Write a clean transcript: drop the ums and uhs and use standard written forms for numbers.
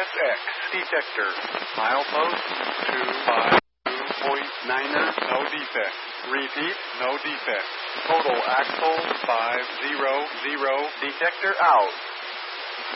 SX detector. Milepost 252.9er, no defect. Repeat, no defect. Total axle 500, detector out.